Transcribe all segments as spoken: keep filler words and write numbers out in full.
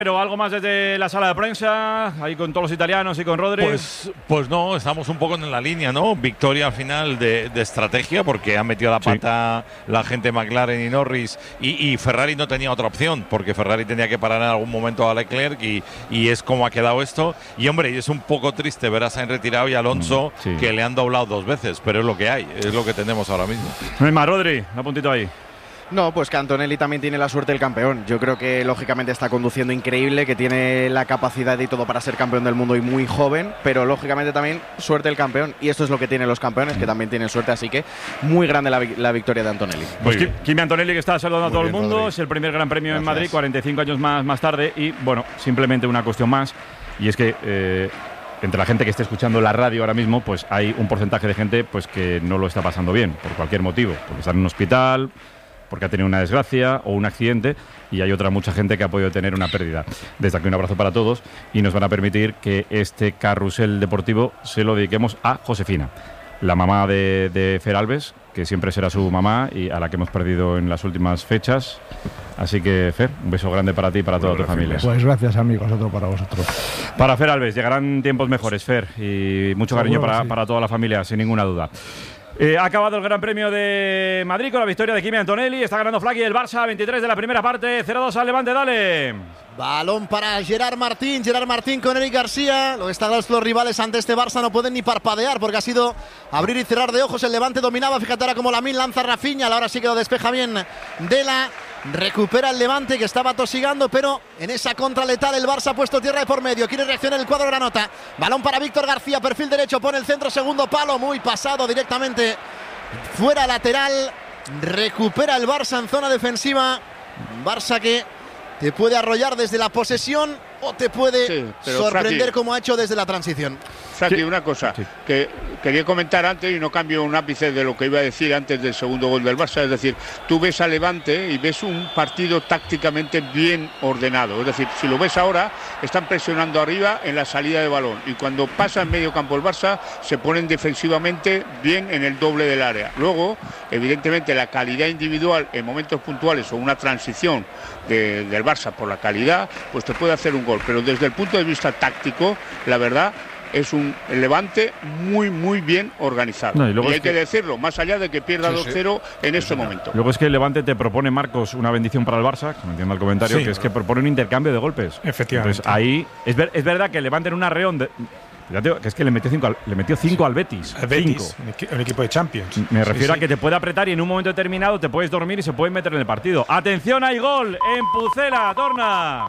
Pero algo más desde la sala de prensa, ahí con todos los italianos y con Rodri. Pues, pues no, estamos un poco en la línea, ¿no? Victoria al final de, de estrategia, porque han metido la pata sí. la gente McLaren y Norris, y, y Ferrari no tenía otra opción, porque Ferrari tenía que parar en algún momento a Leclerc, y, y es como ha quedado esto. Y hombre, es un poco triste ver a Sainz retirado y a Alonso, sí. que le han doblado dos veces, pero es lo que hay, es lo que tenemos ahora mismo. No hay más, Rodri, un puntito ahí. No, pues que Antonelli también tiene la suerte del campeón. Yo creo que lógicamente está conduciendo increíble, que tiene la capacidad y todo para ser campeón del mundo y muy joven, pero lógicamente también suerte del campeón. Y esto es lo que tienen los campeones, que también tienen suerte, así que muy grande la, la victoria de Antonelli. Pues Kimi Antonelli, que está saludando a todo el mundo, es el primer gran premio Gracias. en Madrid, cuarenta y cinco años más, más tarde. Y bueno, simplemente una cuestión más, y es que eh, entre la gente que esté escuchando la radio ahora mismo, pues hay un porcentaje de gente pues que no lo está pasando bien, por cualquier motivo, porque está en un hospital, porque ha tenido una desgracia o un accidente, y hay otra mucha gente que ha podido tener una pérdida. Desde aquí un abrazo para todos, y nos van a permitir que este carrusel deportivo se lo dediquemos a Josefina, la mamá de, de Fer Alves, que siempre será su mamá y a la que hemos perdido en las últimas fechas. Así que, Fer, un beso grande para ti y para toda tu familia. Pues gracias, amigos, otro para vosotros. Para Fer Alves, llegarán tiempos mejores, Fer, y mucho cariño Seguro, para, sí. para toda la familia, sin ninguna duda. Eh, ha acabado el Gran Premio de Madrid con la victoria de Kimi Antonelli. Está ganando Flaky el Barça, veintitrés de la primera parte, cero dos al Levante, dale. Balón para Gerard Martín, Gerard Martín con Eric García. Lo que están los rivales ante este Barça no pueden ni parpadear, porque ha sido abrir y cerrar de ojos. El Levante dominaba, fíjate ahora como Lamine lanza Rafinha, ahora sí que lo despeja bien Dela. Recupera el Levante, que estaba tosigando, pero en esa contra letal el Barça ha puesto tierra de por medio. Quiere reaccionar el cuadro granota. Balón para Víctor García, perfil derecho, pone el centro, segundo palo, muy pasado directamente fuera lateral. Recupera el Barça en zona defensiva. Barça que te puede arrollar desde la posesión o te puede sí, sorprender Frati, como ha hecho desde la transición. Frati, sí. una cosa sí. que quería comentar antes y no cambio un ápice de lo que iba a decir antes del segundo gol del Barça. Es decir, tú ves a Levante y ves un partido tácticamente bien ordenado. Es decir, si lo ves ahora, están presionando arriba en la salida de balón, y cuando pasa en medio campo el Barça, se ponen defensivamente bien en el doble del área. Luego, evidentemente, la calidad individual en momentos puntuales o una transición de, del Barça por la calidad, pues te puede hacer un gol. Pero desde el punto de vista táctico, la verdad, es un Levante muy, muy bien organizado. No, y, y hay que, que decirlo, más allá de que pierda sí, dos cero sí. en este momento. Luego es que el Levante te propone, Marcos, una bendición para el Barça, que me entiendo el comentario, sí, que es que propone un intercambio de golpes. Efectivamente. Entonces ahí, es, ver, es verdad que el Levante en una arreón de, que es que le metió cinco al, le metió cinco sí. al Betis. Al Betis, cinco. Un equipo de Champions. Me refiero sí, sí. a que te puede apretar y en un momento determinado te puedes dormir y se pueden meter en el partido. ¡Atención, hay gol! En Pucela, torna.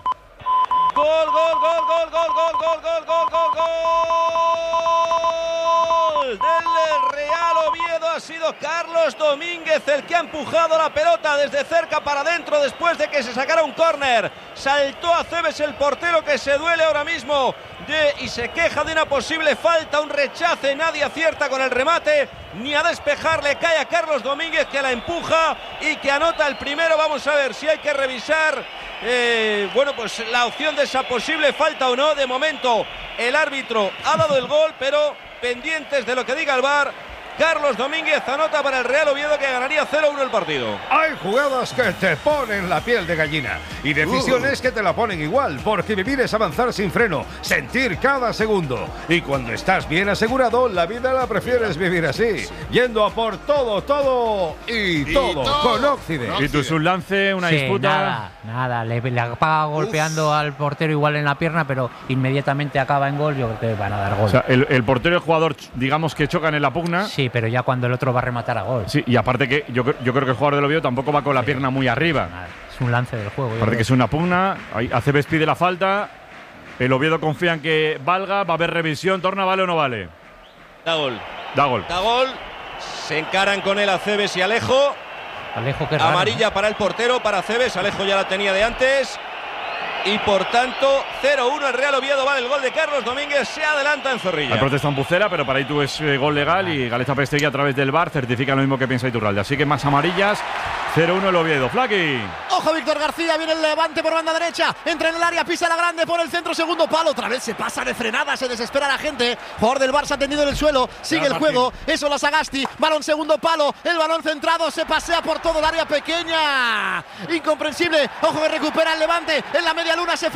Gol, gol, gol, gol, gol, gol, gol, gol, gol, gol, gol del Real Oviedo. Ha sido Carlos Domínguez el que ha empujado la pelota desde cerca para adentro después de que se sacara un córner. Saltó a Cebes, el portero, que se duele ahora mismo de, y se queja de una posible falta, un rechace. Nadie acierta con el remate ni a despejarle. Cae a Carlos Domínguez, que la empuja y que anota el primero. Vamos a ver si hay que revisar eh, bueno, pues la opción de esa posible falta o no. De momento el árbitro ha dado el gol, pero pendientes de lo que diga el V A R. Carlos Domínguez anota para el Real Oviedo, que ganaría cero uno el partido. Hay jugadas que te ponen la piel de gallina y decisiones uh. que te la ponen igual, porque vivir es avanzar sin freno, sentir cada segundo. Y cuando estás bien asegurado, la vida la prefieres vivir así, yendo a por todo, todo y, y todo, todo con Occident. Y tú es un lance, una sí, disputa. Nada, nada, le, le acaba golpeando Uf. al portero igual en la pierna, pero inmediatamente acaba en gol. Yo creo que van a dar gol. O sea, el, el portero y el jugador, digamos que chocan en la pugna. Sí, pero ya cuando el otro va a rematar a gol. Sí, y aparte que yo, yo creo que el jugador del Oviedo tampoco va con la sí. pierna muy arriba. Es un lance del juego. Aparte que es una pugna, Aceves pide la falta, el Oviedo confía en que valga, va a haber revisión, torna, ¿vale o no vale? Da gol. Da gol. Da gol, se encaran con él Aceves y Alejo. Alejo, que amarilla raro, ¿no? para el portero, para Aceves, Alejo ya la tenía de antes. Y por tanto, cero uno el Real Oviedo, vale el gol de Carlos Domínguez, se adelanta en Zorrilla. Ha protestado en Pucela, pero para ahí tú es eh, gol legal y Galeta Pestegui a través del V A R certifica lo mismo que piensa Iturralde. Así que más amarillas, cero uno el Oviedo. Flaqui. Ojo, Víctor García, viene el Levante por banda derecha, entra en el área, pisa la grande por el centro, segundo palo, otra vez se pasa de frenada, se desespera la gente, jugador del Barça tendido en el suelo, sigue el juego, eso la Sagasti, balón segundo palo, el balón centrado, se pasea por todo el área pequeña, incomprensible, ojo que recupera el Levante, en la media luna se